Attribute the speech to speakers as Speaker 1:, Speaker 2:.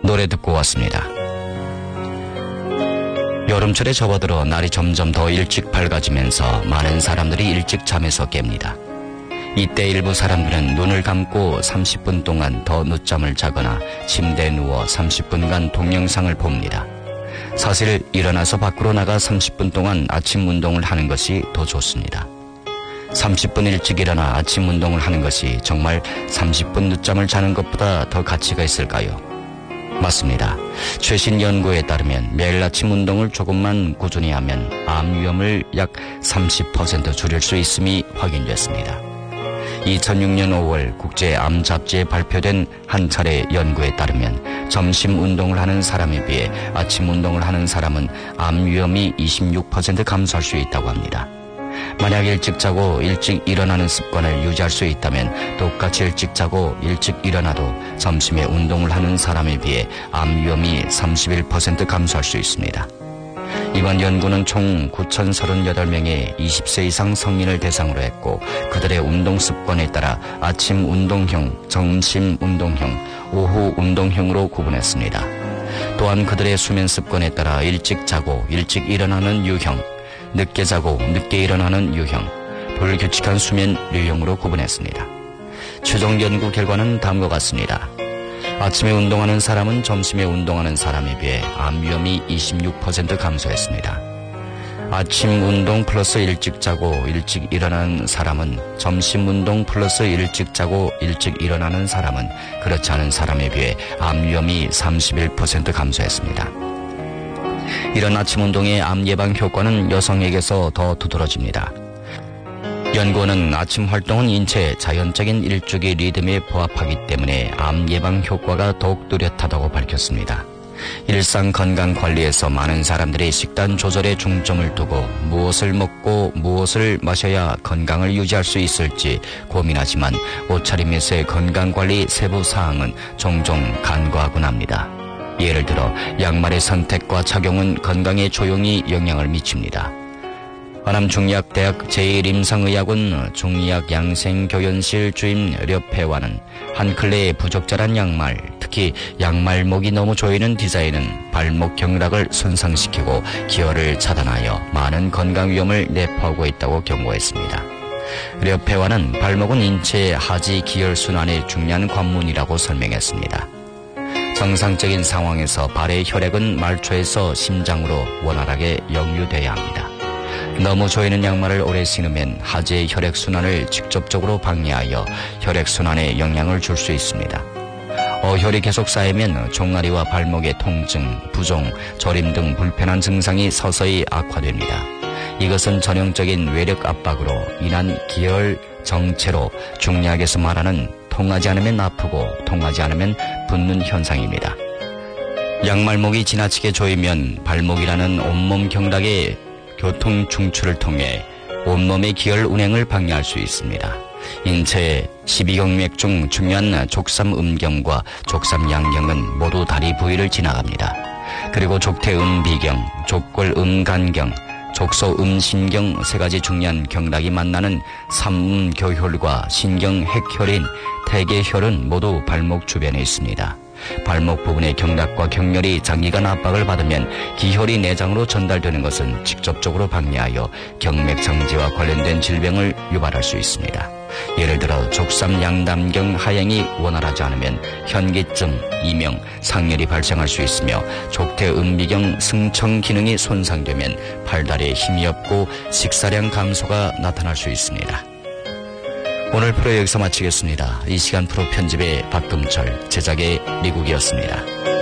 Speaker 1: 노래 듣고 왔습니다. 여름철에 접어들어 날이 점점 더 일찍 밝아지면서 많은 사람들이 일찍 잠에서 깹니다. 이때 일부 사람들은 눈을 감고 30분 동안 더 늦잠을 자거나 침대에 누워 30분간 동영상을 봅니다. 사실 일어나서 밖으로 나가 30분 동안 아침 운동을 하는 것이 더 좋습니다. 30분 일찍 일어나 아침 운동을 하는 것이 정말 30분 늦잠을 자는 것보다 더 가치가 있을까요? 맞습니다. 최신 연구에 따르면 매일 아침 운동을 조금만 꾸준히 하면 암 위험을 약 30% 줄일 수 있음이 확인됐습니다. 2006년 5월 국제암 잡지에 발표된 한 차례 연구에 따르면 점심 운동을 하는 사람에 비해 아침 운동을 하는 사람은 암 위험이 26% 감소할 수 있다고 합니다. 만약 일찍 자고 일찍 일어나는 습관을 유지할 수 있다면 똑같이 일찍 자고 일찍 일어나도 점심에 운동을 하는 사람에 비해 암 위험이 31% 감소할 수 있습니다. 이번 연구는 총 9,038명의 20세 이상 성인을 대상으로 했고 그들의 운동 습관에 따라 아침 운동형, 점심 운동형, 오후 운동형으로 구분했습니다. 또한 그들의 수면 습관에 따라 일찍 자고 일찍 일어나는 유형, 늦게 자고 늦게 일어나는 유형, 불규칙한 수면 유형으로 구분했습니다. 최종 연구 결과는 다음과 같습니다. 아침에 운동하는 사람은 점심에 운동하는 사람에 비해 암 위험이 26% 감소했습니다. 아침 운동 플러스 일찍 자고 일찍 일어나는 사람은 점심 운동 플러스 일찍 자고 일찍 일어나는 사람은 그렇지 않은 사람에 비해 암 위험이 31% 감소했습니다. 이런 아침 운동의 암 예방 효과는 여성에게서 더 두드러집니다. 연구는 아침 활동은 인체의 자연적인 일주기 리듬에 부합하기 때문에 암 예방 효과가 더욱 뚜렷하다고 밝혔습니다. 일상 건강 관리에서 많은 사람들이 식단 조절에 중점을 두고 무엇을 먹고 무엇을 마셔야 건강을 유지할 수 있을지 고민하지만 옷차림에서의 건강관리 세부 사항은 종종 간과하곤 합니다. 예를 들어 양말의 선택과 착용은 건강에 조용히 영향을 미칩니다. 하남중의학대학 제1임상의학원 중의학양생교연실 주임 렵회와는 한 근래의 부적절한 양말, 특히 양말목이 너무 조이는 디자인은 발목 경락을 손상시키고 기혈을 차단하여 많은 건강 위험을 내포하고 있다고 경고했습니다. 렵회와는 발목은 인체의 하지 기혈 순환의 중요한 관문이라고 설명했습니다. 정상적인 상황에서 발의 혈액은 말초에서 심장으로 원활하게 역류돼야 합니다. 너무 조이는 양말을 오래 신으면 하지의 혈액순환을 직접적으로 방해하여 혈액순환에 영향을 줄 수 있습니다. 어혈이 계속 쌓이면 종아리와 발목의 통증, 부종, 저림 등 불편한 증상이 서서히 악화됩니다. 이것은 전형적인 외력 압박으로 인한 기혈 정체로 중의학에서 말하는 통하지 않으면 아프고 통하지 않으면 붓는 현상입니다. 양말목이 지나치게 조이면 발목이라는 온몸 경락의 교통 중추를 통해 온몸의 기혈 운행을 방해할 수 있습니다. 인체의 12경맥 중 중요한 족삼음경과 족삼양경은 모두 다리 부위를 지나갑니다. 그리고 족태음비경, 족골음간경, 족소음신경 세 가지 중요한 경락이 만나는 삼음교혈과 신경핵혈인 태계혈은 모두 발목 주변에 있습니다. 발목 부분의 경락과 경렬이 장기간 압박을 받으면 기혈이 내장으로 전달되는 것은 직접적으로 방해하여 경맥정지와 관련된 질병을 유발할 수 있습니다. 예를 들어 족삼양담경 하행이 원활하지 않으면 현기증, 이명, 상열이 발생할 수 있으며 족태음비경 승청 기능이 손상되면 팔다리에 힘이 없고 식사량 감소가 나타날 수 있습니다. 오늘 프로 여기서 마치겠습니다. 이 시간 프로 편집의 박금철, 제작의 미국이었습니다.